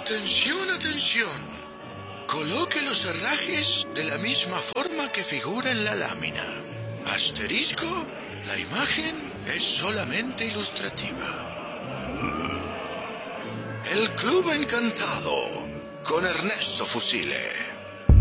Atención, atención. Coloque los herrajes de la misma forma que figura en la lámina. Asterisco, la imagen es solamente ilustrativa. El Club Encantado, con Ernesto Fusile.